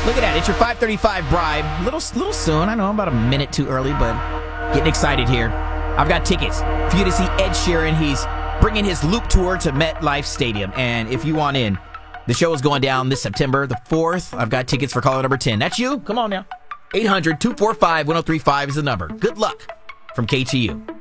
Look at that. It's your 5:35 bribe. Little soon. I know I'm about a minute too early, but getting excited here. I've got tickets for you to see Ed Sheeran. He's bringing his Loop Tour to MetLife Stadium. And if you want in, the show is going down this September the 4th. I've got tickets for caller number 10. That's you. Come on now. 800-245-1035 is the number. Good luck from KTU.